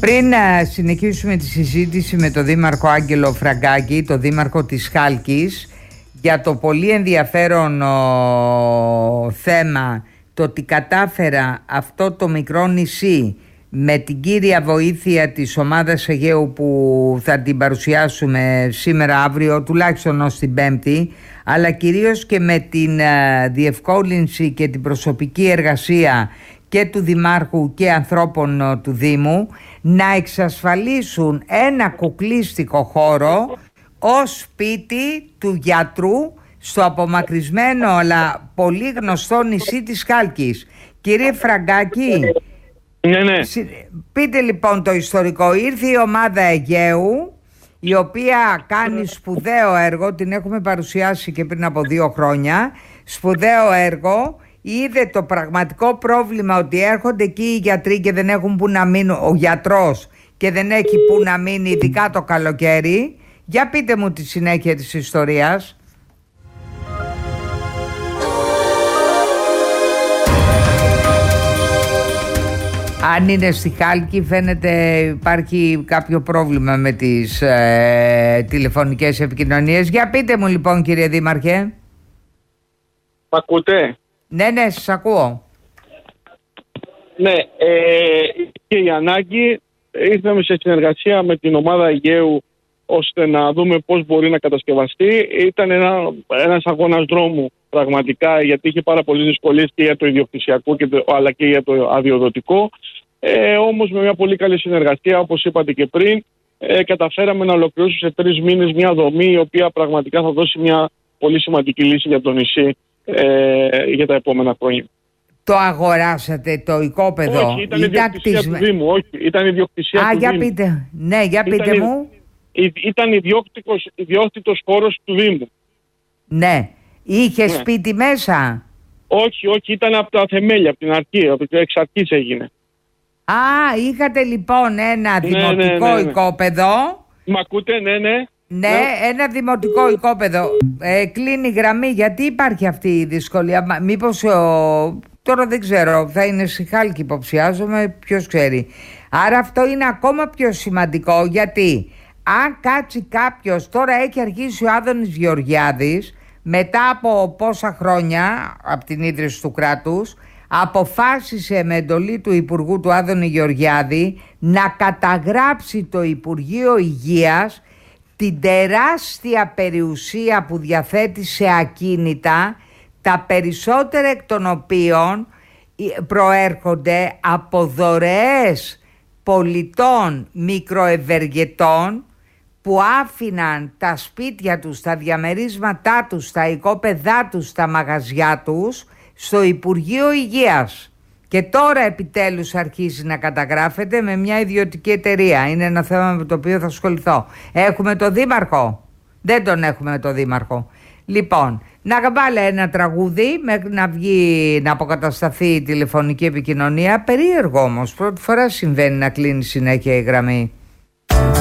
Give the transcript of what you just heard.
Πριν συνεχίσουμε τη συζήτηση με τον Δήμαρχο Άγγελο Φραγκάκη, τον Δήμαρχο της Χάλκης, για το πολύ ενδιαφέρον θέμα, το ότι κατάφερα αυτό το μικρό νησί με την κύρια βοήθεια της ομάδας Αιγαίου που θα την παρουσιάσουμε σήμερα αύριο, τουλάχιστον ως την Πέμπτη, αλλά κυρίως και με την διευκόλυνση και την προσωπική εργασία και του Δημάρχου και ανθρώπων του Δήμου, να εξασφαλίσουν ένα κουκλίστικο χώρο ως σπίτι του γιατρού στο απομακρυσμένο αλλά πολύ γνωστό νησί της Χάλκης. Κύριε Φραγκάκη, ναι. Πείτε λοιπόν το ιστορικό. Ήρθε η ομάδα Αιγαίου, η οποία κάνει σπουδαίο έργο, την έχουμε παρουσιάσει και πριν από 2 χρόνια, σπουδαίο έργο. Είδε το πραγματικό πρόβλημα ότι έρχονται εκεί οι γιατροί και δεν έχουν που να μείνουν, ο γιατρός και δεν έχει που να μείνει, ειδικά το καλοκαίρι. Για πείτε μου τη συνέχεια της ιστορίας. Αν είναι στη Χάλκη φαίνεται υπάρχει κάποιο πρόβλημα με τις τηλεφωνικές επικοινωνίες. Για πείτε μου λοιπόν, κύριε Δήμαρχε. Μ' ακούτε? Ναι, σας ακούω. Ναι, και η ανάγκη, ήρθαμε σε συνεργασία με την ομάδα Αιγαίου ώστε να δούμε πώς μπορεί να κατασκευαστεί. Ήταν ένας αγώνας δρόμου πραγματικά, γιατί είχε πάρα πολλές δυσκολίες και για το ιδιοκτησιακό αλλά και για το αδειοδοτικό. Όμως με μια πολύ καλή συνεργασία, όπως είπατε και πριν, καταφέραμε να ολοκληρώσουμε σε 3 μήνες μια δομή η οποία πραγματικά θα δώσει μια πολύ σημαντική λύση για το νησί για τα επόμενα χρόνια. Το αγοράσατε το οικόπεδο? Όχι, ήταν ιδιοκτησία του Δήμου. Όχι, ήταν ιδιοκτησία του για Δήμου. πείτε. Ναι, για πείτε μου. Ήταν ιδιόκτητος χώρος του Δήμου. Ναι. Είχε σπίτι μέσα? Όχι, ήταν από τα θεμέλια, από την αρχή, εξ αρχής έγινε. Είχατε λοιπόν ένα δημοτικό οικόπεδο. Μ' ακούτε? Ναι, ένα δημοτικό οικόπεδο. Κλείνει η γραμμή. Γιατί υπάρχει αυτή η δυσκολία? Μήπως τώρα δεν ξέρω, θα είναι στη Χάλκη υποψιάζομαι, ποιος ξέρει. Άρα αυτό είναι ακόμα πιο σημαντικό, γιατί αν κάτσει κάποιος, τώρα έχει αρχίσει ο Άδωνης Γεωργιάδης, μετά από πόσα χρόνια από την ίδρυση του κράτους, αποφάσισε με εντολή του Υπουργού του Άδωνη Γεωργιάδη να καταγράψει το Υπουργείο Υγείας την τεράστια περιουσία που διαθέτει σε ακίνητα, τα περισσότερα εκ των οποίων προέρχονται από δωρεές πολιτών μικροευεργετών που άφηναν τα σπίτια τους, τα διαμερίσματά τους, τα οικόπεδά τους, τα μαγαζιά τους στο Υπουργείο Υγείας. Και τώρα επιτέλους αρχίζει να καταγράφεται με μια ιδιωτική εταιρεία. Είναι ένα θέμα με το οποίο θα ασχοληθώ. Έχουμε το Δήμαρχο? Δεν τον έχουμε το Δήμαρχο. Λοιπόν, να βάλε ένα τραγούδι μέχρι να βγει, να αποκατασταθεί η τηλεφωνική επικοινωνία. Περίεργο όμως, πρώτη φορά συμβαίνει να κλείνει συνέχεια η γραμμή.